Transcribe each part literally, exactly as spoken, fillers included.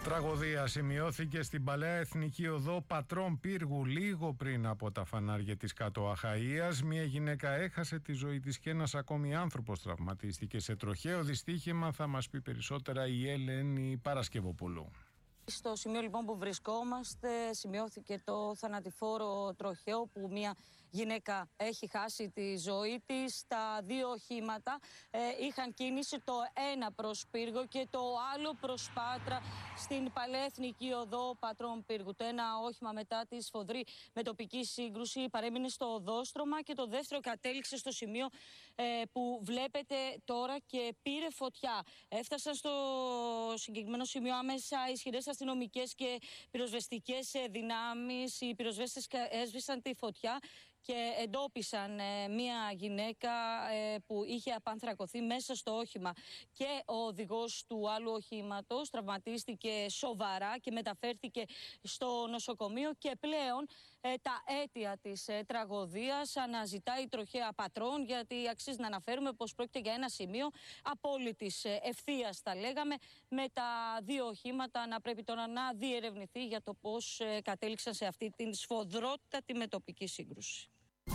Τραγωδία σημειώθηκε στην παλαιά εθνική οδό Πατρών Πύργου λίγο πριν από τα φανάρια της Κάτω Αχαΐας. Μια γυναίκα έχασε τη ζωή της και ένας ακόμη άνθρωπος τραυματίστηκε σε τροχαίο δυστύχημα. Θα μας πει περισσότερα η Ελένη Παρασκευοπούλου. Στο σημείο λοιπόν που βρισκόμαστε σημειώθηκε το θανατηφόρο τροχαίο που μια γυναίκα έχει χάσει τη ζωή της. Τα δύο οχήματα ε, είχαν κίνηση, το ένα προς Πύργο και το άλλο προς Πάτρα στην παλαιά εθνική οδό Πατρών Πύργου. Το ένα όχημα μετά τη σφοδρή μετοπική σύγκρουση παρέμεινε στο οδόστρωμα και το δεύτερο κατέληξε στο σημείο ε, που βλέπετε τώρα και πήρε φωτιά. Έφτασαν στο συγκεκριμένο σημείο άμεσα ισχυρές αστυνομικές και πυροσβεστικές δυνάμεις. Οι πυροσβέστες έσβησαν τη φωτιά και εντόπισαν ε, μία γυναίκα ε, που είχε απανθρακωθεί μέσα στο όχημα, και ο οδηγός του άλλου οχήματος τραυματίστηκε σοβαρά και μεταφέρθηκε στο νοσοκομείο, και πλέον ε, τα αίτια της ε, τραγωδίας αναζητάει η τροχαία Πατρών, γιατί αξίζει να αναφέρουμε πως πρόκειται για ένα σημείο απόλυτης ε, ευθείας, θα λέγαμε, με τα δύο οχήματα να πρέπει τώρα να διερευνηθεί για το πώς ε, κατέληξαν σε αυτή την σφοδρότατη μετοπική σύγκρουση.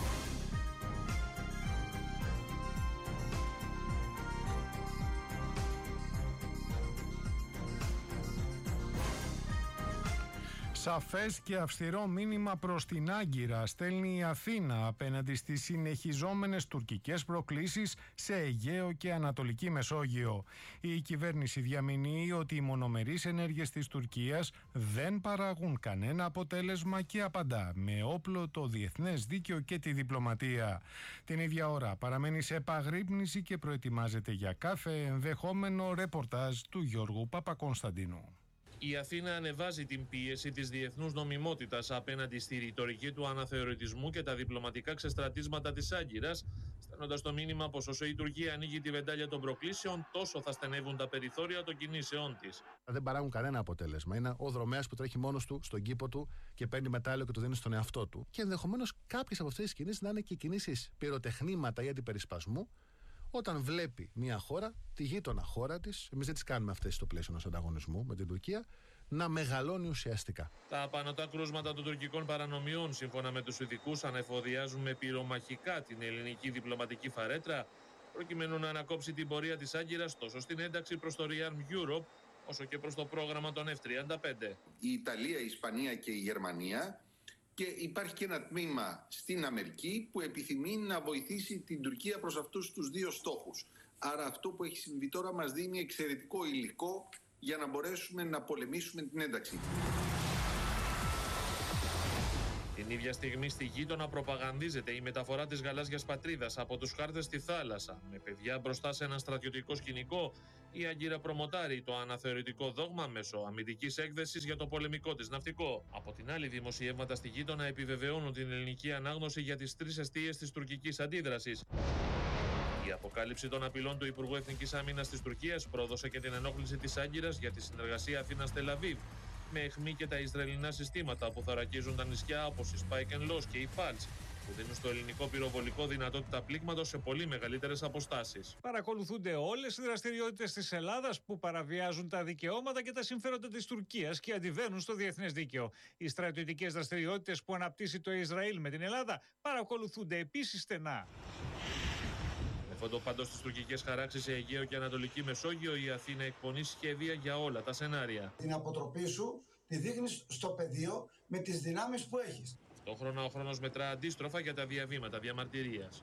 Σαφές και αυστηρό μήνυμα προς την Άγκυρα στέλνει η Αθήνα απέναντι στις συνεχιζόμενες τουρκικές προκλήσεις σε Αιγαίο και Ανατολική Μεσόγειο. Η κυβέρνηση διαμηνύει ότι οι μονομερείς ενέργειες της Τουρκίας δεν παράγουν κανένα αποτέλεσμα και απαντά με όπλο το διεθνές δίκαιο και τη διπλωματία. Την ίδια ώρα παραμένει σε επαγρύπνηση και προετοιμάζεται για κάθε ενδεχόμενο. Ρεπορτάζ του Γιώργου Παπακωνσταντίνου. Η Αθήνα ανεβάζει την πίεση της διεθνούς νομιμότητας απέναντι στη ρητορική του αναθεωρητισμού και τα διπλωματικά ξεστρατίσματα της Άγκυρας, στέλνοντας το μήνυμα πως όσο η Τουρκία ανοίγει τη βεντάλια των προκλήσεων, τόσο θα στενεύουν τα περιθώρια των κινήσεών της. Δεν παράγουν κανένα αποτέλεσμα. Είναι ο δρομέας που τρέχει μόνος του στον κήπο του και παίρνει μετάλλιο και το δίνει στον εαυτό του. Και ενδεχομένως κάποιες από αυτές τις κινήσεις να είναι και κινήσεις πυροτεχνήματα ή αντιπερισπασμού. Όταν βλέπει μια χώρα, τη γείτονα χώρα της, εμείς δεν τις κάνουμε αυτές στο πλαίσιο ενός ανταγωνισμού με την Τουρκία, να μεγαλώνει ουσιαστικά. Τα απανωτά κρούσματα των τουρκικών παρανομιών, σύμφωνα με τους ειδικούς, ανεφοδιάζουν με πυρομαχικά την ελληνική διπλωματική φαρέτρα, προκειμένου να ανακόψει την πορεία της Άγκυρας τόσο στην ένταξη προς το Rearm Europe, όσο και προς το πρόγραμμα των εφ τριάντα πέντε. Η Ιταλία, η Ισπανία και η Γερμανία. Και υπάρχει και ένα τμήμα στην Αμερική που επιθυμεί να βοηθήσει την Τουρκία προς αυτούς τους δύο στόχους. Άρα αυτό που έχει συμβεί τώρα μας δίνει εξαιρετικό υλικό για να μπορέσουμε να πολεμήσουμε την ένταξη. Την ίδια στιγμή στη γείτονα προπαγανδίζεται η μεταφορά της γαλάζιας πατρίδας από τους χάρτες στη θάλασσα. Με παιδιά μπροστά σε ένα στρατιωτικό σκηνικό, η Άγκυρα προμοτάρει το αναθεωρητικό δόγμα μέσω αμυντικής έκθεσης για το πολεμικό της ναυτικό. Από την άλλη, δημοσιεύματα στη γείτονα επιβεβαιώνουν την ελληνική ανάγνωση για τις τρεις εστίες της τουρκικής αντίδρασης. Η αποκάλυψη των απειλών του Υπουργού Εθνικής Άμυνας της Τουρκίας πρόδωσε και την ενόχληση της Άγκυρας για τη συνεργασία Αθήνας-Τελαβίβ, με αιχμή και τα Ισραηλινά συστήματα που θωρακίζουν τα νησιά όπως η Spike and Loss και η Pulse, που δίνουν στο ελληνικό πυροβολικό δυνατότητα πλήγματος σε πολύ μεγαλύτερες αποστάσεις. Παρακολουθούνται όλες οι δραστηριότητες της Ελλάδας που παραβιάζουν τα δικαιώματα και τα συμφέροντα της Τουρκίας και αντιβαίνουν στο διεθνές δίκαιο. Οι στρατιωτικές δραστηριότητες που αναπτύσσει το Ισραήλ με την Ελλάδα παρακολουθούνται επίσης στενά. Εφόντω πάντως στις τουρκικές χαράξεις σε Αιγαίο και Ανατολική Μεσόγειο, η Αθήνα εκπονεί σχέδια για όλα τα σενάρια. Την αποτροπή σου τη δείχνεις στο πεδίο με τις δυνάμεις που έχεις. Ταυτόχρονα ο χρόνος μετρά αντίστροφα για τα διαβήματα διαμαρτυρίας.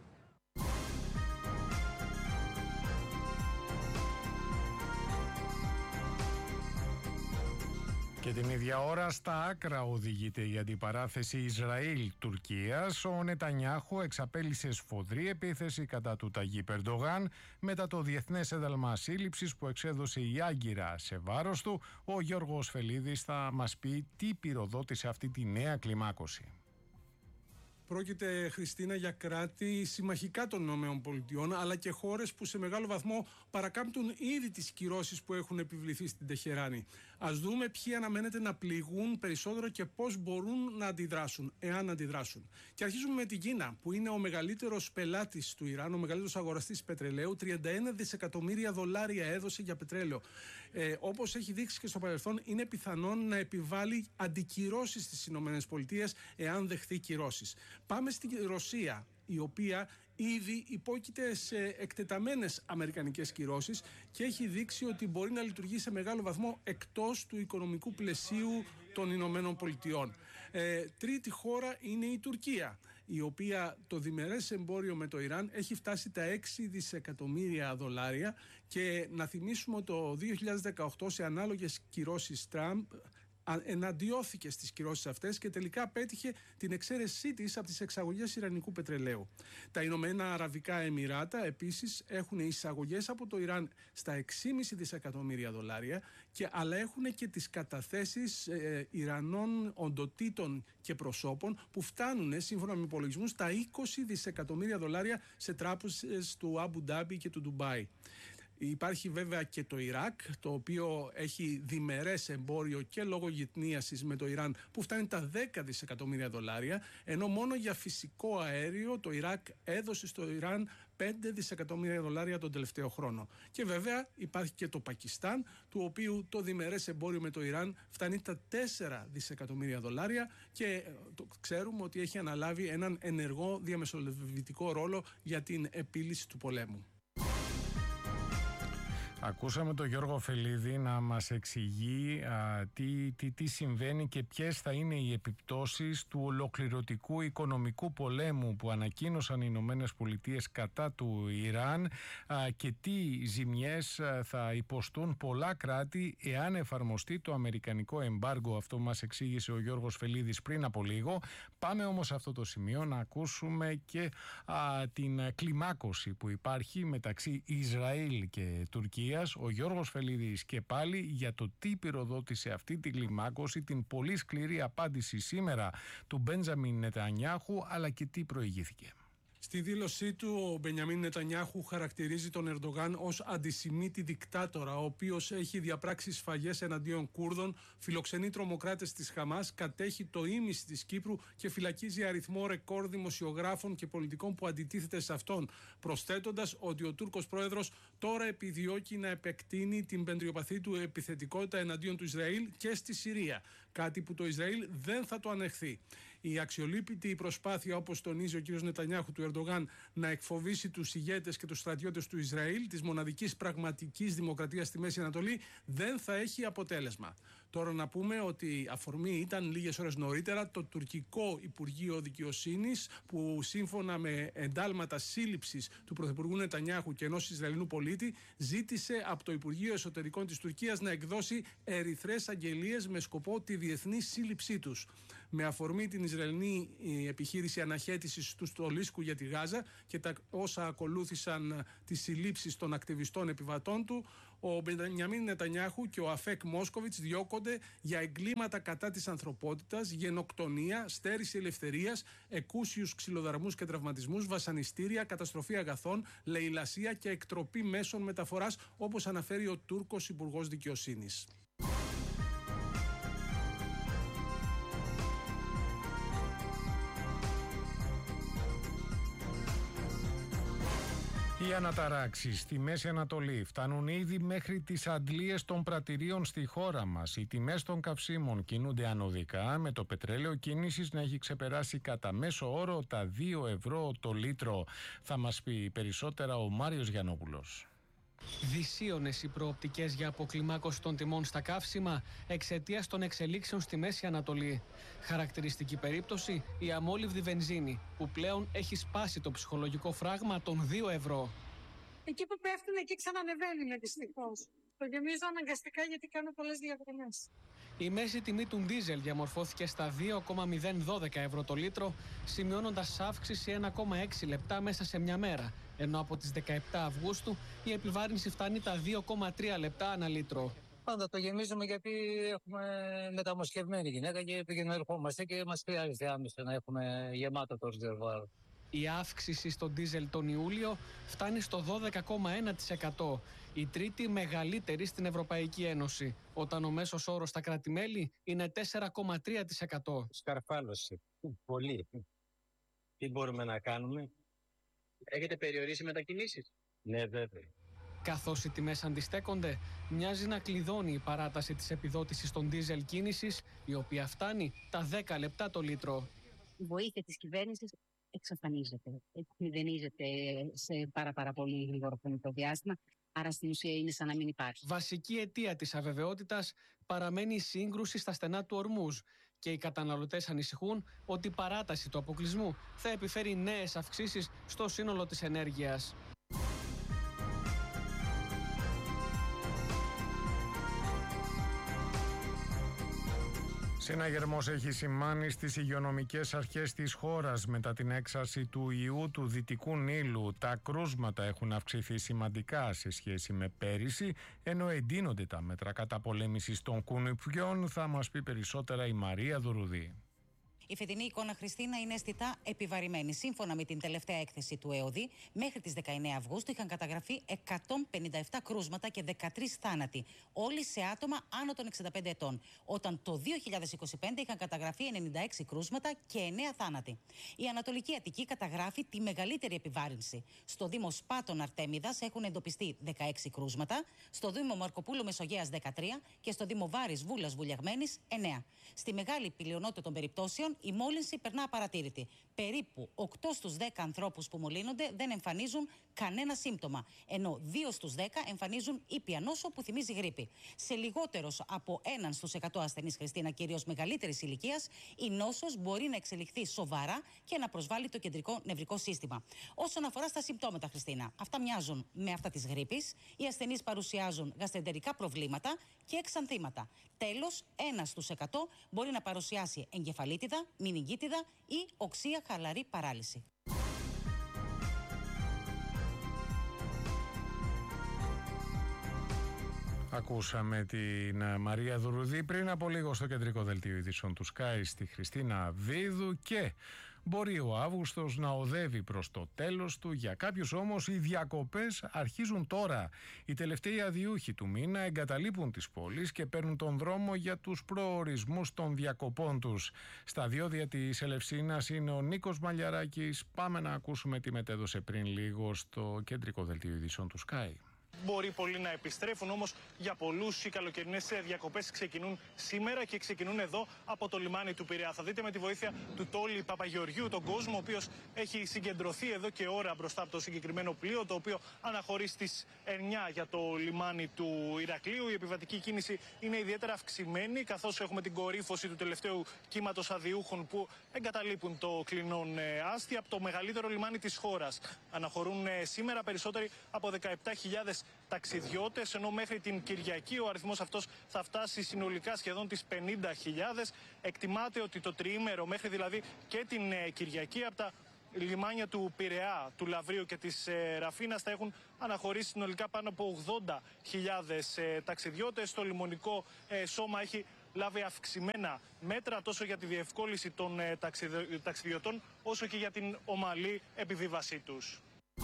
Και την ίδια ώρα στα άκρα οδηγείται η αντιπαράθεση Ισραήλ-Τουρκίας. Ο Νετανιάχου εξαπέλυσε σφοδρή επίθεση κατά του Ταγίπ Ερντογάν μετά το διεθνές ένταλμα σύλληψης που εξέδωσε η Άγκυρα σε βάρος του. Ο Γιώργος Φελίδης θα μας πει τι πυροδότησε αυτή τη νέα κλιμάκωση. Πρόκειται, Χριστίνα, για κράτη συμμαχικά των ΗΠΑ, αλλά και χώρες που σε μεγάλο βαθμό παρακάμπτουν ήδη τις κυρώσεις που έχουν επιβληθεί στην Τεχεράνη. Ας δούμε ποιοι αναμένεται να πληγούν περισσότερο και πώς μπορούν να αντιδράσουν, εάν αντιδράσουν. Και αρχίζουμε με την Κίνα, που είναι ο μεγαλύτερος πελάτης του Ιράν, ο μεγαλύτερος αγοραστής πετρελαίου. τριάντα ένα δισεκατομμύρια δολάρια έδωσε για πετρέλαιο. Ε, όπως έχει δείξει και στο παρελθόν, είναι πιθανόν να επιβάλλει αντικυρώσεις στις ΗΠΑ εάν δεχθεί κυρώσεις. Πάμε στη Ρωσία, η οποία ήδη υπόκειται σε εκτεταμένες αμερικανικές κυρώσεις και έχει δείξει ότι μπορεί να λειτουργεί σε μεγάλο βαθμό εκτός του οικονομικού πλαισίου των Ηνωμένων Πολιτειών. Ε, τρίτη χώρα είναι η Τουρκία, η οποία το διμερές εμπόριο με το Ιράν έχει φτάσει τα έξι δισεκατομμύρια δολάρια και να θυμίσουμε το δύο χιλιάδες δεκαοκτώ σε ανάλογες κυρώσεις Τραμπ εναντιώθηκε στις κυρώσεις αυτές και τελικά πέτυχε την εξαίρεσή της από τις εξαγωγές ιρανικού πετρελαίου. Τα Ηνωμένα Αραβικά Εμιράτα επίσης έχουν εισαγωγές από το Ιράν στα έξι κόμμα πέντε δισεκατομμύρια δολάρια, και, αλλά έχουν και τις καταθέσεις ε, Ιρανών οντοτήτων και προσώπων που φτάνουν σύμφωνα με υπολογισμούς τα είκοσι δισεκατομμύρια δολάρια σε τράπεζες του Αμπου Ντάμπι και του Ντουμπάι. Υπάρχει βέβαια και το Ιράκ, το οποίο έχει διμερές εμπόριο και λόγω γυτνίασης με το Ιράν που φτάνει τα δέκα δισεκατομμύρια δολάρια, ενώ μόνο για φυσικό αέριο το Ιράκ έδωσε στο Ιράν πέντε δισεκατομμύρια δολάρια τον τελευταίο χρόνο. Και βέβαια υπάρχει και το Πακιστάν, του οποίου το διμερές εμπόριο με το Ιράν φτάνει τα τέσσερα δισεκατομμύρια δολάρια και το ξέρουμε ότι έχει αναλάβει έναν ενεργό διαμεσολαβητικό ρόλο για την επίλυση του πολέμου. Ακούσαμε τον Γιώργο Φελίδη να μας εξηγεί α, τι, τι, τι συμβαίνει και ποιες θα είναι οι επιπτώσεις του ολοκληρωτικού οικονομικού πολέμου που ανακοίνωσαν οι Ηνωμένες Πολιτείες κατά του Ιράν α, και τι ζημιές α, θα υποστούν πολλά κράτη εάν εφαρμοστεί το αμερικανικό εμπάργκο. Αυτό μας εξήγησε ο Γιώργος Φελίδης πριν από λίγο. Πάμε όμως σε αυτό το σημείο να ακούσουμε και α, την κλιμάκωση που υπάρχει μεταξύ Ισραήλ και Τουρκία. Ο Γιώργος Φελίδης και πάλι για το τι πυροδότησε αυτή την κλιμάκωση, την πολύ σκληρή απάντηση σήμερα του Μπέντζαμιν Νετανιάχου, αλλά και τι προηγήθηκε. Στη δήλωσή του, ο Μπενιαμίν Νετανιάχου χαρακτηρίζει τον Ερντογάν ως αντισημίτη δικτάτορα, ο οποίος έχει διαπράξει σφαγές εναντίον Κούρδων, φιλοξενεί τρομοκράτες της Χαμάς, κατέχει το ίμιση της Κύπρου και φυλακίζει αριθμό ρεκόρ δημοσιογράφων και πολιτικών που αντιτίθεται σε αυτόν, προσθέτοντας ότι ο Τούρκος πρόεδρος τώρα επιδιώκει να επεκτείνει την πεντριοπαθή του επιθετικότητα εναντίον του Ισραήλ και στη Συρία, κάτι που το Ισραήλ δεν θα το ανεχθεί. Η αξιολύπητη προσπάθεια, όπως τονίζει ο κ. Νετανιάχου, του Ερντογάν να εκφοβήσει τους ηγέτες και τους στρατιώτες του Ισραήλ, της μοναδικής πραγματικής δημοκρατίας στη Μέση Ανατολή, δεν θα έχει αποτέλεσμα. Τώρα να πούμε ότι αφορμή ήταν λίγες ώρες νωρίτερα το τουρκικό Υπουργείο Δικαιοσύνης, που σύμφωνα με εντάλματα σύλληψης του Πρωθυπουργού Νετανιάχου και ενός Ισραηλινού πολίτη ζήτησε από το Υπουργείο Εσωτερικών της Τουρκίας να εκδώσει ερυθρές αγγελίες με σκοπό τη διεθνή σύλληψή τους. Με αφορμή την Ισραηλινή επιχείρηση αναχέτησης του στολίσκου για τη Γάζα και τα όσα ακολούθησαν τις συλλήψεις των ακτιβιστών επιβατών του, ο Μπενιαμίν Νετανιάχου και ο Αφέκ Μόσκοβιτς διώκονται για εγκλήματα κατά της ανθρωπότητας, γενοκτονία, στέρηση ελευθερίας, εκούσιους ξυλοδαρμούς και τραυματισμούς, βασανιστήρια, καταστροφή αγαθών, λαιλασία και εκτροπή μέσων μεταφοράς, όπως αναφέρει ο Τούρκος Υπουργός Δικαιοσύνης. Οι αναταράξεις στη Μέση Ανατολή φτάνουν ήδη μέχρι τις αντλίες των πρατηρίων στη χώρα μας. Οι τιμές των καυσίμων κινούνται ανωδικά, με το πετρέλαιο κίνησης να έχει ξεπεράσει κατά μέσο όρο τα δύο ευρώ το λίτρο. Θα μας πει περισσότερα ο Μάριος Γιαννόπουλος. Δυσίωνες οι προοπτικές για αποκλιμάκωση των τιμών στα καύσιμα εξαιτίας των εξελίξεων στη Μέση Ανατολή. Χαρακτηριστική περίπτωση η αμόλυβδη βενζίνη, που πλέον έχει σπάσει το ψυχολογικό φράγμα των δύο ευρώ. Εκεί που πέφτουν, εκεί ξανανεβαίνουν δυστυχώς. Το γεμίζω αναγκαστικά γιατί κάνω πολλές διαδρομές. Η μέση τιμή του ντίζελ διαμορφώθηκε στα δύο κόμμα μηδέν δώδεκα ευρώ το λίτρο, σημειώνοντας αύξηση ένα κόμμα έξι λεπτά μέσα σε μια μέρα, ενώ από τις δεκαεπτά Αυγούστου η επιβάρυνση φτάνει τα δύο κόμμα τρία λεπτά ανά λίτρο. Πάντα το γεμίζουμε γιατί έχουμε μεταμοσχευμένη γυναίκα και πήγαινε ερχόμαστε και μας χρειάζεται άμεσα να έχουμε γεμάτο το ρεζερβουάρ. Η αύξηση στο ντίζελ τον Ιούλιο φτάνει στο δώδεκα κόμμα ένα τοις εκατό, η τρίτη μεγαλύτερη στην Ευρωπαϊκή Ένωση, όταν ο μέσος όρος στα κράτη-μέλη είναι τέσσερα κόμμα τρία τοις εκατό. Σκαρφάλωση. Πολύ. Τι μπορούμε να κάνουμε? Έχετε περιορίσει μετακινήσεις? Ναι, βέβαια. Καθώς οι τιμές αντιστέκονται, μοιάζει να κλειδώνει η παράταση της επιδότησης των ντίζελ κίνησης, η οποία φτάνει τα δέκα λεπτά το λίτρο. Η βοήθεια της κυβέρνησης εξαφανίζεται, εκμηδενίζεται σε πάρα, πάρα πολύ γρήγορο χρονικό διάστημα. Άρα στην ουσία είναι σαν να μην υπάρχει. Βασική αιτία της αβεβαιότητας παραμένει η σύγκρουση στα στενά του Ορμούζ και οι καταναλωτές ανησυχούν ότι η παράταση του αποκλεισμού θα επιφέρει νέες αυξήσεις στο σύνολο της ενέργειας. Συναγερμός έχει σημάνει στις υγειονομικές αρχές της χώρας μετά την έξαρση του ιού του Δυτικού Νείλου. Τα κρούσματα έχουν αυξηθεί σημαντικά σε σχέση με πέρυσι, ενώ εντείνονται τα μέτρα καταπολέμησης των κουνουπιών. Θα μας πει περισσότερα η Μαρία Δουρουδή. Η φετινή εικόνα, Χριστίνα, είναι αισθητά επιβαρημένη. Σύμφωνα με την τελευταία έκθεση του ΕΟΔΗ, μέχρι τις δεκαεννέα Αυγούστου είχαν καταγραφεί εκατόν πενήντα επτά κρούσματα και δεκατρείς θάνατοι, όλοι σε άτομα άνω των εξήντα πέντε ετών. Όταν το δύο χιλιάδες είκοσι πέντε είχαν καταγραφεί ενενήντα έξι κρούσματα και εννέα θάνατοι. Η Ανατολική Αττική καταγράφει τη μεγαλύτερη επιβάρυνση. Στο Δήμο Σπάτων Αρτέμιδας έχουν εντοπιστεί δεκαέξι κρούσματα, στο Δήμο Μαρκοπούλου Μεσογείας δεκατρία και στο Δήμο Βάρης Βούλας Βουλιαγμένης εννέα. Στη μεγάλη πλειονότητα των περιπτώσεων, η μόλυνση περνά απαρατήρητη. Περίπου οκτώ στους δέκα ανθρώπους που μολύνονται δεν εμφανίζουν κανένα σύμπτωμα, ενώ δύο στους δέκα εμφανίζουν ήπια νόσο που θυμίζει γρίπη. Σε λιγότερος από έναν στους εκατό ασθενείς, Χριστίνα, κυρίως μεγαλύτερης ηλικίας, η νόσος μπορεί να εξελιχθεί σοβαρά και να προσβάλλει το κεντρικό νευρικό σύστημα. Όσον αφορά στα συμπτώματα, Χριστίνα, αυτά μοιάζουν με αυτά της γρίπης. Οι ασθενείς παρουσιάζουν γαστρεντερικά προβλήματα και εξανθήματα. Τέλος, ένα στους εκατό μπορεί να παρουσιάσει εγκεφαλίτιδα, μηνυγκίτιδα ή οξεία χαλαρή παράλυση. Ακούσαμε την Μαρία Δουρουδή πριν από λίγο στο κεντρικό δελτίο ειδήσεων του Sky στη Χριστίνα Βίδου και μπορεί ο Αύγουστος να οδεύει προς το τέλος του. Για κάποιους όμως οι διακοπές αρχίζουν τώρα. Οι τελευταίοι αδειούχοι του μήνα εγκαταλείπουν τις πόλεις και παίρνουν τον δρόμο για τους προορισμούς των διακοπών τους. Στα διόδια της Ελευσίνας είναι ο Νίκος Μαλιαράκης. Πάμε να ακούσουμε τι μετέδωσε πριν λίγο στο κεντρικό δελτίο ειδήσεων του Sky. Μπορεί πολλοί να επιστρέφουν, όμως για πολλούς οι καλοκαιρινές διακοπές ξεκινούν σήμερα και ξεκινούν εδώ από το λιμάνι του Πειραιά. Θα δείτε με τη βοήθεια του Τόλι Παπαγεωργίου τον κόσμο, ο οποίος έχει συγκεντρωθεί εδώ και ώρα μπροστά από το συγκεκριμένο πλοίο, το οποίο αναχωρεί στις εννιά για το λιμάνι του Ηρακλείου. Η επιβατική κίνηση είναι ιδιαίτερα αυξημένη, καθώς έχουμε την κορύφωση του τελευταίου κύματος αδειούχων που εγκαταλείπουν το κλινόν Άστι από το μεγαλύτερο λιμάνι της χώρας. Αναχωρούν σήμερα περισσότεροι από δεκαεπτά χιλιάδες ταξιδιώτες, ενώ μέχρι την Κυριακή ο αριθμός αυτός θα φτάσει συνολικά σχεδόν τις πενήντα χιλιάδες. Εκτιμάται ότι το τριήμερο, μέχρι δηλαδή και την Κυριακή, από τα λιμάνια του Πειραιά, του Λαβρίου και της ε, Ραφίνας θα έχουν αναχωρήσει συνολικά πάνω από ογδόντα χιλιάδες ε, ταξιδιώτες. Το λιμονικό ε, σώμα έχει λάβει αυξημένα μέτρα τόσο για τη διευκόλυνση των ε, ταξιδιωτών όσο και για την ομαλή επιβίβασή τους.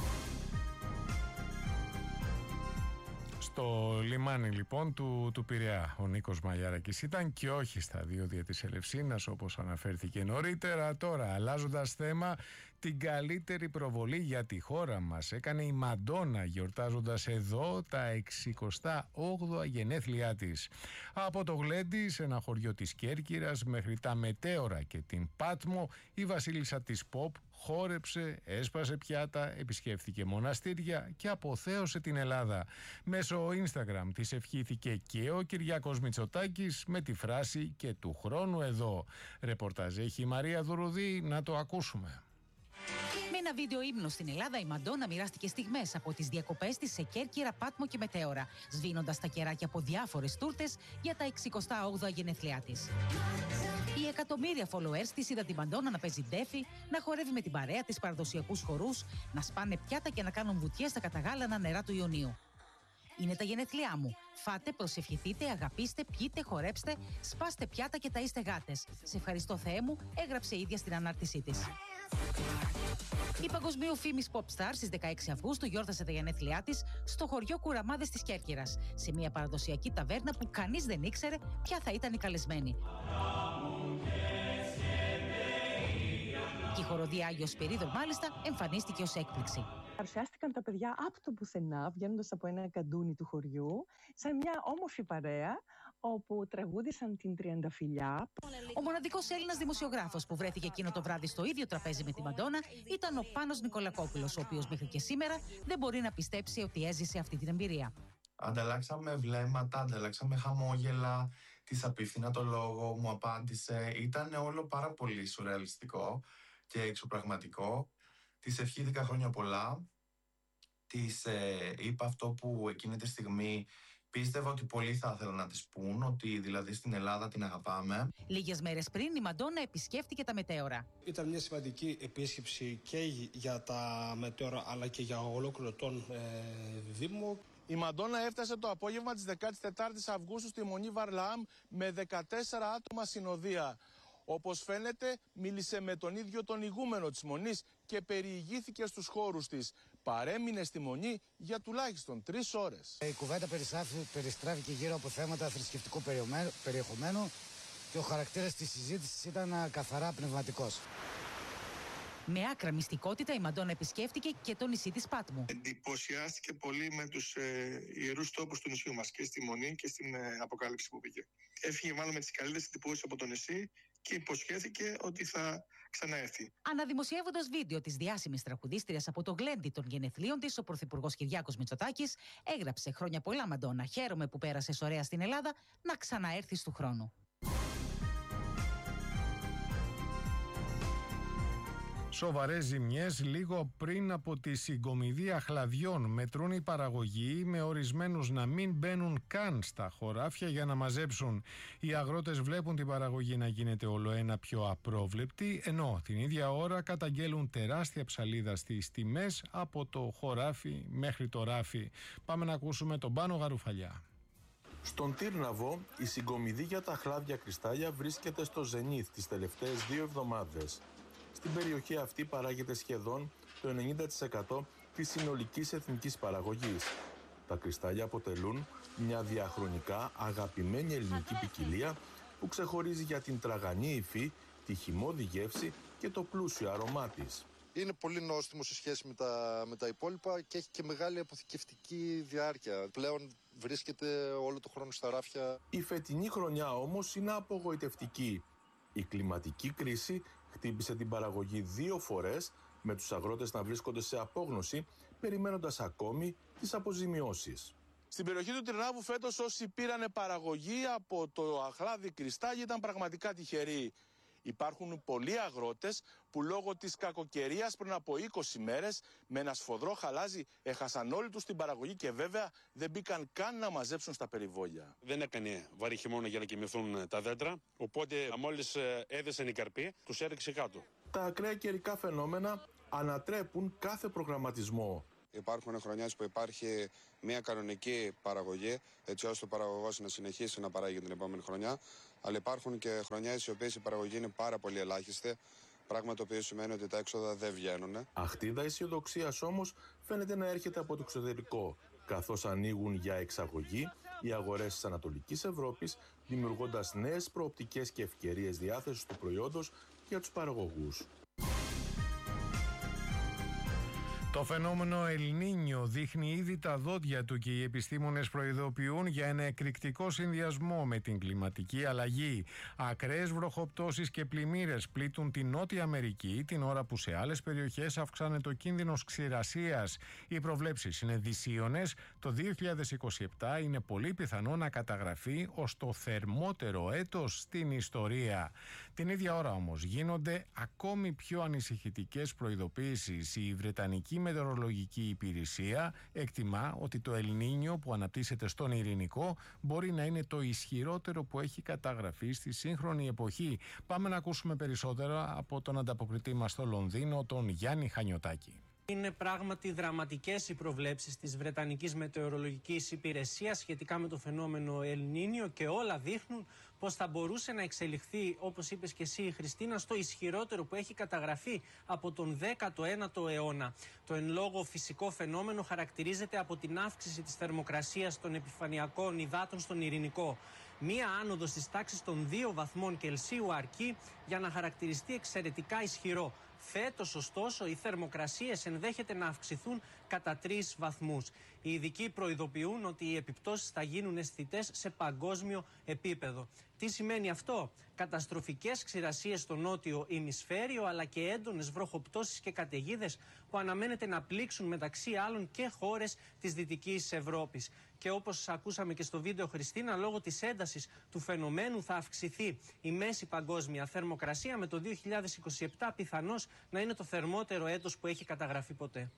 Στο λιμάνι λοιπόν του, του Πειραιά ο Νίκος Μαλιαράκης ήταν, και όχι στα διόδια της Ελευσίνας όπως αναφέρθηκε νωρίτερα. Τώρα, αλλάζοντας θέμα, την καλύτερη προβολή για τη χώρα μας έκανε η Μαντόνα, γιορτάζοντας εδώ τα εξηκοστά όγδοα γενέθλιά της. Από το Γλέντι, σε ένα χωριό της Κέρκυρας, μέχρι τα Μετέωρα και την Πάτμο, η βασίλισσα της Pop χόρεψε, έσπασε πιάτα, επισκέφθηκε μοναστήρια και αποθέωσε την Ελλάδα. Μέσω Instagram της ευχήθηκε και ο Κυριάκος Μητσοτάκης με τη φράση «Και του χρόνου εδώ». Ρεπορτάζ έχει η Μαρία Δουρουδή, να το ακούσουμε. Με ένα βίντεο ύμνο στην Ελλάδα, η Μαντόνα μοιράστηκε στιγμές από τις διακοπές της σε Κέρκυρα, Πάτμο και Μετέωρα, σβήνοντας τα κεράκια από διάφορες τούρτες για τα εξηκοστά όγδοα γενέθλιά της. Οι εκατομμύρια followers της είδαν τη Μαντόνα να παίζει ντέφι, να χορεύει με την παρέα της παραδοσιακούς χορούς, να σπάνε πιάτα και να κάνουν βουτιές στα καταγάλανα νερά του Ιωνίου. Είναι τα γενέθλιά μου. Φάτε, προσευχηθείτε, αγαπήστε, πιείτε, χορέψτε, σπάστε πιάτα και ταΐστε γάτες. Σε ευχαριστώ, Θεέ μου, έγραψε η ίδια στην ανάρτησή της. Η παγκοσμίου φήμης pop star στις δεκαέξι Αυγούστου γιόρτασε τα γενέθλιά της στο χωριό Κουραμάδες της Κέρκυρας, σε μια παραδοσιακή ταβέρνα που κανείς δεν ήξερε ποια θα ήταν η καλεσμένη. Και η χοροδία Άγιος Σπυρίδων μάλιστα εμφανίστηκε ως έκπληξη. Παρουσιάστηκαν τα παιδιά από το πουθενά, βγαίνοντας από ένα καντούνι του χωριού, σαν μια όμορφη παρέα, όπου τραγούδισαν την Τριανταφυλιά. Ο μοναδικός Έλληνας δημοσιογράφος που βρέθηκε εκείνο το βράδυ στο ίδιο τραπέζι με τη Μαντόνα ήταν ο Πάνος Νικολακόπουλος, ο οποίος μέχρι και σήμερα δεν μπορεί να πιστέψει ότι έζησε αυτή την εμπειρία. Ανταλλάξαμε βλέμματα, ανταλλάξαμε χαμόγελα, της απίθυνα το λόγο, μου απάντησε. Ήταν όλο πάρα πολύ σουρεαλιστικό και εξωπραγματικό. Της ευχήθηκα χρόνια πολλά. Της ε, είπα αυτό που εκείνη τη στιγμή πίστευα ότι πολλοί θα ήθελαν να της πούν, ότι δηλαδή στην Ελλάδα την αγαπάμε. Λίγες μέρες πριν η Μαντόνα επισκέφτηκε τα μετέωρα. Ήταν μια σημαντική επίσκεψη και για τα μετέωρα αλλά και για ολόκληρο τον ε, Δήμο. Η Μαντόνα έφτασε το απόγευμα της δεκάτης τέταρτης Αυγούστου στη Μονή Βαρλάμ με δεκατέσσερα άτομα συνοδεία. Όπως φαίνεται, μίλησε με τον ίδιο τον ηγούμενο της Μονής και περιηγήθηκε στους χώρους της. Παρέμεινε στη Μονή για τουλάχιστον τρεις ώρες. Η κουβέντα περιστράφηκε γύρω από θέματα θρησκευτικού περιεχομένου και ο χαρακτήρας της συζήτησης ήταν καθαρά πνευματικός. Με άκρα μυστικότητα, η Μαντόνα επισκέφτηκε και το νησί της Πάτμου. Εντυπωσιάστηκε πολύ με τους ε, ιερούς τόπους του νησιού μας, και στη Μονή και στην ε, Αποκάλυψη που πήγε. Έφυγε μάλλον με τις καλύτερες εντυπώσεις από το νησί και υποσχέθηκε ότι θα ξαναέρθει. Αναδημοσιεύοντας βίντεο της διάσημης τραγουδίστριας από το γλέντι των γενεθλίων της, ο Πρωθυπουργός Κυριάκος Μητσοτάκης έγραψε: «Χρόνια πολλά, Μαντόνα. Χαίρομαι που πέρασες ωραία στην Ελλάδα. Να ξαναέρθεις του χρόνου». Σοβαρές ζημιές λίγο πριν από τη συγκομιδία χλαδιών. Μετρούν οι παραγωγοί, με ορισμένους να μην μπαίνουν καν στα χωράφια για να μαζέψουν. Οι αγρότες βλέπουν την παραγωγή να γίνεται όλο ένα πιο απρόβλεπτη, ενώ την ίδια ώρα καταγγέλουν τεράστια ψαλίδα στις τιμές από το χωράφι μέχρι το ράφι. Πάμε να ακούσουμε τον Πάνο Γαρουφαλιά. Στον Τύρναβο, η συγκομιδή για τα χλάδια κρυστάλλια βρίσκεται στο ζενίθ τις τελευταίες δύο εβδομάδες. Στην περιοχή αυτή παράγεται σχεδόν το ενενήντα τοις εκατό της συνολικής εθνικής παραγωγής. Τα κρυστάλλια αποτελούν μια διαχρονικά αγαπημένη ελληνική ποικιλία που ξεχωρίζει για την τραγανή υφή, τη χυμώδη γεύση και το πλούσιο αρώμά της. Είναι πολύ νόστιμο σε σχέση με τα, με τα υπόλοιπα και έχει και μεγάλη αποθηκευτική διάρκεια. Πλέον βρίσκεται όλο το χρόνο στα ράφια. Η φετινή χρονιά όμως είναι απογοητευτική. Η κλιματική κρίση χτύπησε την παραγωγή δύο φορές, με τους αγρότες να βρίσκονται σε απόγνωση, περιμένοντας ακόμη τις αποζημιώσεις. Στην περιοχή του Τυρνάβου φέτος όσοι πήρανε παραγωγή από το αχλάδι κρυστάλλι ήταν πραγματικά τυχεροί. Υπάρχουν πολλοί αγρότες που λόγω της κακοκαιρίας πριν από είκοσι μέρες με ένα σφοδρό χαλάζι έχασαν όλοι τους την παραγωγή και βέβαια δεν μπήκαν καν να μαζέψουν στα περιβόλια. Δεν έκανε βαρύ χειμώνα για να κοιμηθούν τα δέντρα, οπότε μόλις έδεσαν οι καρποί τους έριξε κάτω. Τα ακραία καιρικά φαινόμενα ανατρέπουν κάθε προγραμματισμό. Υπάρχουν χρονιές που υπάρχει μια κανονική παραγωγή, έτσι ώστε ο παραγωγός να συνεχίσει να παράγει την επόμενη χρονιά. Αλλά υπάρχουν και χρονιές οι οποίες η παραγωγή είναι πάρα πολύ ελάχιστη, πράγμα το οποίο σημαίνει ότι τα έξοδα δεν βγαίνουν. Αχτίδα αισιοδοξίας όμως φαίνεται να έρχεται από το εξωτερικό, καθώς ανοίγουν για εξαγωγή οι αγορές της Ανατολικής Ευρώπης, δημιουργώντας νέες προοπτικές και ευκαιρίες διάθεσης του προϊόντος για τους παραγωγούς. Το φαινόμενο El Niño δείχνει ήδη τα δόντια του και οι επιστήμονες προειδοποιούν για ένα εκρηκτικό συνδυασμό με την κλιματική αλλαγή. Ακραίες βροχοπτώσεις και πλημμύρες πλήττουν την Νότια Αμερική, την ώρα που σε άλλες περιοχές αυξάνεται ο κίνδυνος ξηρασίας. Οι προβλέψεις είναι δυσίωνες. Το δύο χιλιάδες είκοσι επτά είναι πολύ πιθανό να καταγραφεί ως το θερμότερο έτος στην ιστορία. Την ίδια ώρα όμως γίνονται ακόμη πιο ανησυχητικές προειδοποίησεις. Η Βρετανική Μετεωρολογική Υπηρεσία εκτιμά ότι το El Niño που αναπτύσσεται στον Ειρηνικό μπορεί να είναι το ισχυρότερο που έχει καταγραφεί στη σύγχρονη εποχή. Πάμε να ακούσουμε περισσότερα από τον ανταποκριτή μας στο Λονδίνο, τον Γιάννη Χανιωτάκη. Είναι πράγματι δραματικές οι προβλέψεις της Βρετανικής Μετεωρολογικής Υπηρεσίας σχετικά με το φαινόμενο El Niño και όλα δείχνουν πως θα μπορούσε να εξελιχθεί, όπως είπες και εσύ, Χριστίνα, στο ισχυρότερο που έχει καταγραφεί από τον δέκατο ένατο αιώνα. Το εν λόγω φυσικό φαινόμενο χαρακτηρίζεται από την αύξηση της θερμοκρασίας των επιφανειακών υδάτων στον Ειρηνικό. Μία άνοδος της τάξης των δύο βαθμών Κελσίου αρκεί για να χαρακτηριστεί εξαιρετικά ισχυρό. Φέτος, ωστόσο, οι θερμοκρασίες ενδέχεται να αυξηθούν κατά τρεις βαθμούς. Οι ειδικοί προειδοποιούν ότι οι επιπτώσεις θα γίνουν αισθητές σε παγκόσμιο επίπεδο. Τι σημαίνει αυτό? Καταστροφικές ξηρασίες στο νότιο ημισφαίριο, αλλά και έντονες βροχοπτώσεις και καταιγίδες που αναμένεται να πλήξουν μεταξύ άλλων και χώρες της Δυτικής Ευρώπης. Και όπως ακούσαμε και στο βίντεο, Χριστίνα, λόγω της έντασης του φαινομένου θα αυξηθεί η μέση παγκόσμια θερμοκρασία, με το δύο χιλιάδες είκοσι επτά πιθανώς να είναι το θερμότερο έτος που έχει καταγραφεί ποτέ.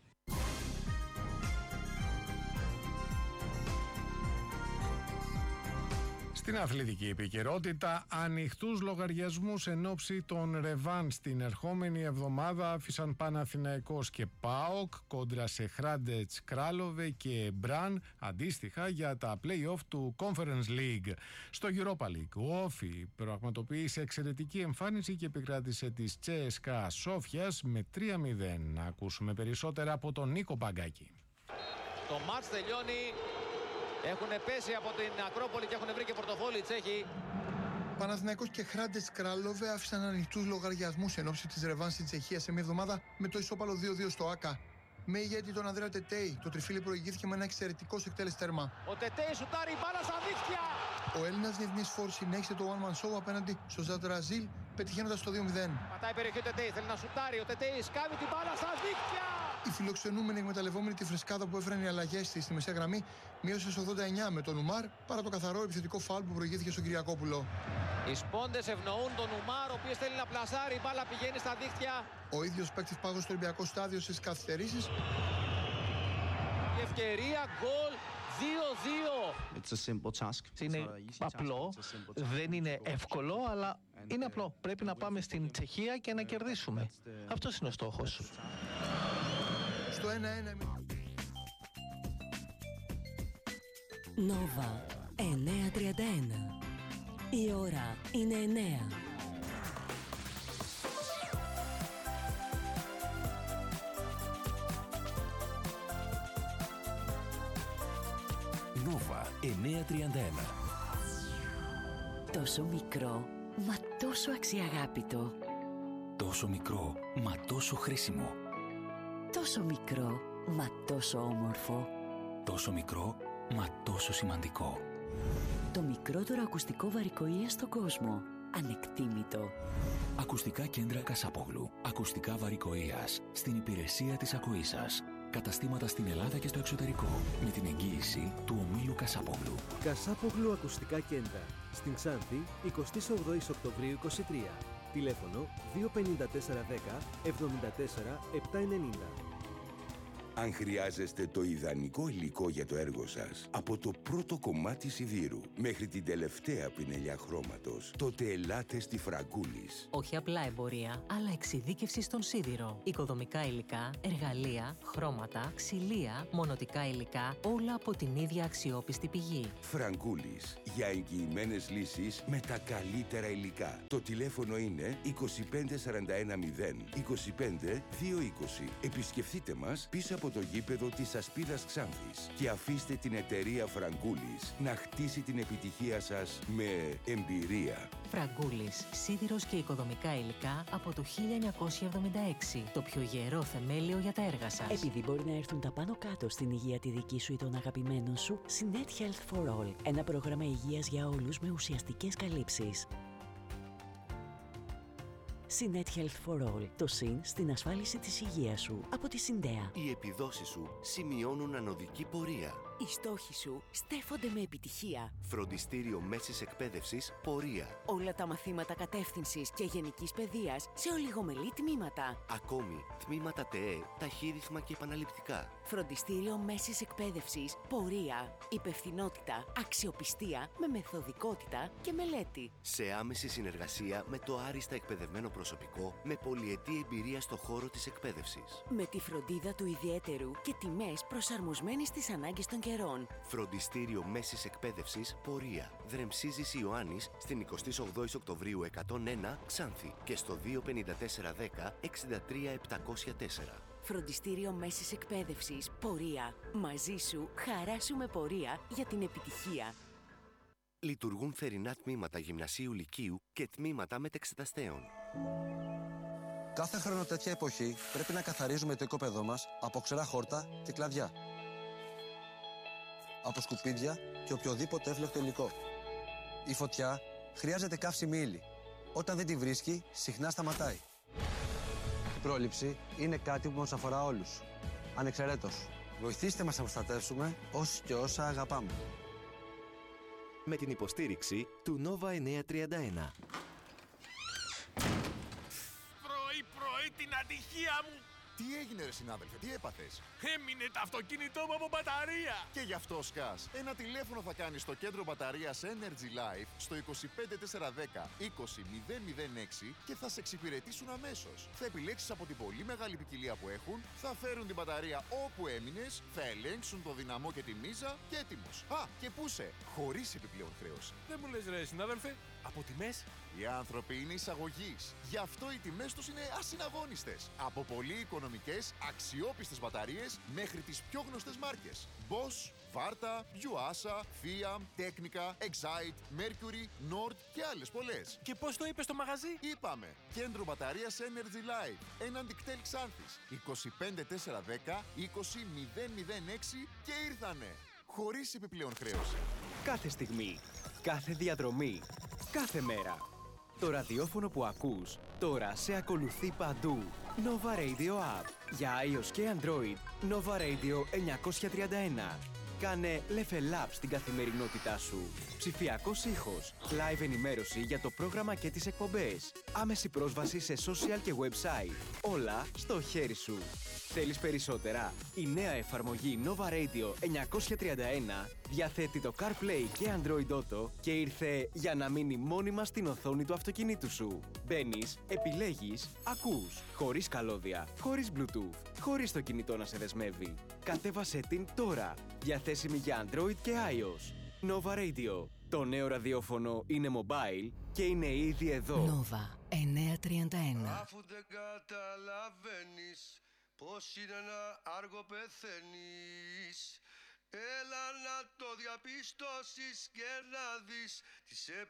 Στην αθλητική επικαιρότητα, ανοιχτούς λογαριασμούς εν ώψη των ρεβάν στην ερχόμενη εβδομάδα άφησαν Παναθηναϊκός και ΠΑΟΚ κόντρα σε Χράντετς Κράλοβε και Μπραν, αντίστοιχα για τα play-off του Conference League. Στο Europa League, ο Όφι πραγματοποίησε εξαιρετική εμφάνιση και επικράτησε της Τσέσκα Σόφιας με τρία μηδέν. Να ακούσουμε περισσότερα από τον Νίκο Παγκάκη. Το μάτς τελειώνει. Έχουν πέσει από την Ακρόπολη και έχουν βρει και πορτοφόλι οι Τσέχοι. Παναθηναϊκός και Χράντετς Κράλοβε άφησαν ανοιχτούς λογαριασμούς εν ώψη της ρεβάν στην Τσεχία σε μια εβδομάδα με το ισόπαλο δύο δύο στο ΆΚΑ. Με ηγέτη τον Ανδρέα Τετέι, το τριφύλι προηγήθηκε με ένα εξαιρετικό εκτέλεση τέρμα. Ο Τετέι σουτάρει, μπάλα στα δίχτυα! Ο Έλληνας διεθνής φορ συνέχισε το one man show απέναντι στο Ζαντραζίλ, πετυχαίνοντας το δύο μηδέν. Πατάει περιοχή ο Τετέι, θέλει να σουτάρει. Ο Τετέι σκάβει την μπάλα στα δίχτυα! Οι φιλοξενούμενοι, εκμεταλλευόμενοι τη φρεσκάδα που έφεραν οι αλλαγές στη, στη μεσαία γραμμή, μείωσε στο ογδόντα εννιά με τον Ουμάρ παρά το καθαρό επιθετικό φάουλ που προηγήθηκε στον Κυριακόπουλο. Οι σπόντες ευνοούν τον Ουμάρ, ο οποίος θέλει να πλασάρει, η μπάλα πηγαίνει στα δίχτυα. Ο ίδιος παίκτης πάγωσε στο Ολυμπιακό στάδιο στις καθυστερήσεις. Η ευκαιρία γκολ δύο δύο. Είναι απλό, δεν είναι εύκολο, αλλά είναι απλό. Πρέπει να πάμε στην Τσεχία και να κερδίσουμε. Αυτός είναι ο στόχος. Στο ένα ένα. Νόβα εννιακόσια τριάντα ένα. Η ώρα είναι εννέα. Νόβα εννιακόσια τριάντα ένα. Τόσο μικρό, μα τόσο αξιαγάπητο. Τόσο μικρό, μα τόσο χρήσιμο. Τόσο μικρό, μα τόσο όμορφο. Τόσο μικρό, μα τόσο σημαντικό. Το μικρότερο ακουστικό βαρικοΐα στον κόσμο. Ανεκτήμητο. Ακουστικά κέντρα Κασάπογλου. Ακουστικά βαρικοΐας. Στην υπηρεσία της ακοής σας. Καταστήματα στην Ελλάδα και στο εξωτερικό. Με την εγγύηση του ομίλου Κασάπογλου. Κασάπογλου Ακουστικά Κέντρα. Στην Ξάνθη, εικοστή όγδοη Οκτωβρίου είκοσι τρία. Τηλέφωνο δύο πέντε τέσσερα δέκα εβδομήντα τέσσερα επτακόσια ενενήντα. Αν χρειάζεστε το ιδανικό υλικό για το έργο σας, από το πρώτο κομμάτι σιδήρου μέχρι την τελευταία πινελιά χρώματος, τότε ελάτε στη Φραγκούλης. Όχι απλά εμπορία, αλλά εξειδίκευση στον σίδηρο. Οικοδομικά υλικά, εργαλεία, χρώματα, ξυλία, μονοτικά υλικά, όλα από την ίδια αξιόπιστη πηγή. Φραγκούλης, για εγγυημένες λύσεις με τα καλύτερα υλικά. Το τηλέφωνο είναι είκοσι πέντε σαράντα ένα μηδέν είκοσι πέντε δύο είκοσι. Επισκεφτείτε μας πίσω από το γήπεδο της Ασπίδας Ξάνθης και αφήστε την εταιρεία Φραγκούλης να χτίσει την επιτυχία σας με εμπειρία. Φραγκούλης, σίδηρος και οικοδομικά υλικά από το χίλια εννιακόσια εβδομήντα έξι. Το πιο γερό θεμέλιο για τα έργα σας. Επειδή μπορεί να έρθουν τα πάνω κάτω στην υγεία τη δική σου ή των αγαπημένων σου, Sinet Health for All. Ένα πρόγραμμα υγείας για όλους με ουσιαστικές καλύψεις. Sinet Health for All. Το συν στην ασφάλιση της υγείας σου. Από τη Συντέα. Οι επιδόσεις σου σημειώνουν ανωδική πορεία. Οι στόχοι σου στέφονται με επιτυχία. Φροντιστήριο μέσης εκπαίδευσης πορεία. Όλα τα μαθήματα κατεύθυνσης και γενικής παιδείας σε ολιγομελή τμήματα. Ακόμη, τμήματα ΤΕΕ, ταχύρυθμα και επαναληπτικά. Φροντιστήριο μέσης εκπαίδευσης πορεία. Υπευθυνότητα, αξιοπιστία με μεθοδικότητα και μελέτη. Σε άμεση συνεργασία με το άριστα εκπαιδευμένο προσωπικό με πολυετή εμπειρία στο χώρο της εκπαίδευσης. Με τη φροντίδα του ιδιαίτερου και τιμές προσαρμοσμένες στις ανάγκες των καιρών. Φροντιστήριο μέσης εκπαίδευσης πορεία. Δρεμσίζης Ιωάννης στην εικοστή όγδοη Οκτωβρίου εκατόν ένα Ξάνθη και στο δύο πέντε τέσσερα δέκα εξήντα τρία επτακόσια τέσσερα. Φροντιστήριο μέσης εκπαίδευσης πορεία. Μαζί σου, χαρά σου με πορεία για την επιτυχία. Λειτουργούν θερινά τμήματα γυμνασίου Λυκείου και τμήματα μετεξεταστέων. Κάθε χρόνο τέτοια εποχή πρέπει να καθαρίζουμε το οικόπεδό μας από ξερά χόρτα και κλαδιά. Από σκουπίδια και οποιοδήποτε εύλογο υλικό. Η φωτιά χρειάζεται καύσιμη ύλη. Όταν δεν τη βρίσκει, συχνά σταματάει. Η πρόληψη είναι κάτι που μας αφορά όλους, ανεξαιρέτως. Βοηθήστε μας να προστατεύσουμε όσοι και όσα αγαπάμε. Με την υποστήριξη του Nova εννιακόσια τριάντα ένα. Πρωί-πρωί την ατυχία μου! Τι έγινε, ρε συνάδελφε, τι έπαθες? Έμεινε το αυτοκίνητό μου από μπαταρία! Και γι' αυτό σκάς. Ένα τηλέφωνο θα κάνεις στο κέντρο μπαταρίας Energy Life στο είκοσι πέντε τετρακόσια δέκα είκοσι μηδέν μηδέν έξι και θα σε εξυπηρετήσουν αμέσως. Θα επιλέξεις από την πολύ μεγάλη ποικιλία που έχουν, θα φέρουν την μπαταρία όπου έμεινες, θα ελέγξουν το δυναμό και τη μίζα και έτοιμος. Α, και πούσε, χωρίς επιπλέον χρέωση. Δεν μου λες, ρε συνάδελφε, από τιμές? Οι άνθρωποι είναι εισαγωγής. Γι' αυτό οι τιμές τους είναι ασυναγώνιστες. Από πολύ οικονομικές, αξιόπιστες μπαταρίες μέχρι τις πιο γνωστές μάρκες. Bosch, Varta, Yuasa, Fiam, Technica, Excite, Mercury, Nord και άλλες πολλές. Και πώς το είπες στο μαγαζί? Είπαμε, κέντρο μπαταρίας Energy Life, έναντι κτέλ Ξάνθης, είκοσι πέντε τετρακόσια δέκα είκοσι μηδέν μηδέν έξι και ήρθανε. Χωρίς επιπλέον χρέωση. Κάθε στιγμή, κάθε διαδρομή, κάθε μέρα. Το ραδιόφωνο που ακούς τώρα σε ακολουθεί παντού. Nova Radio App. Για iOS και Android, Nova Radio εννιακόσια τριάντα ένα. Κάνε level up στην καθημερινότητά σου. Ψηφιακός ήχος, live ενημέρωση για το πρόγραμμα και τις εκπομπές. Άμεση πρόσβαση σε social και website. Όλα στο χέρι σου. Θέλεις περισσότερα? Η νέα εφαρμογή Nova Radio εννιακόσια τριάντα ένα διαθέτει το CarPlay και Android Auto και ήρθε για να μείνει μόνιμα στην οθόνη του αυτοκινήτου σου. Μπαίνεις, επιλέγεις, ακούς, χωρίς καλώδια, χωρίς Bluetooth, χωρίς το κινητό να σε δεσμεύει. Κατέβασέ την τώρα. Διαθέσιμη για Android και iOS. Nova Radio. Το νέο ραδιόφωνο είναι mobile και είναι ήδη εδώ. Nova εννιακόσια τριάντα ένα. Αφού δεν καταλαβαίνεις πώς είναι να άργο πεθαίνεις, έλα να το διαπιστώσεις και να δεις τι σε